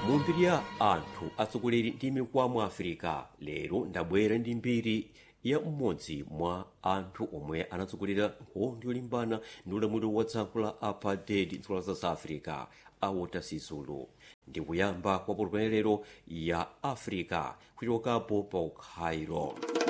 Mumbiri ya anthu atsogoleri ndi mikwa mu Africa lero ndabwera ndi mbiri ya mmodzi mwa anthu omwe anatsogolera nkhondo yolimbana ndi ulamuliro wa dziko la apartheid dziko la South Africa, Walter Sisulu. Ndi kuyamba kwa polopelero ya Africa kuchokapo pa Cairo.